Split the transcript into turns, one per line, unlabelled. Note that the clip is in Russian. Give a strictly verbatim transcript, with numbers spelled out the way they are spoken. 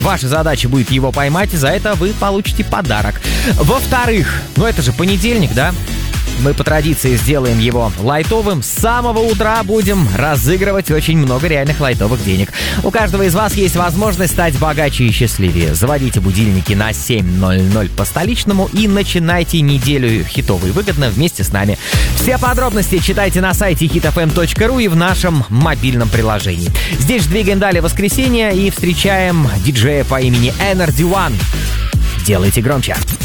Ваша задача будет его поймать, и за это вы получите подарок. Во-вторых, ну это же понедельник, да? Мы по традиции сделаем его лайтовым. С самого утра будем разыгрывать очень много реальных лайтовых денег. У каждого из вас есть возможность стать богаче и счастливее. Заводите будильники на семь ноль ноль по столичному и начинайте неделю хитово и выгодно вместе с нами. Все подробности читайте на сайте хит эф эм точка ру и в нашем мобильном приложении. Здесь двигаем далее воскресенье и встречаем диджея по имени Energy One. Делайте громче.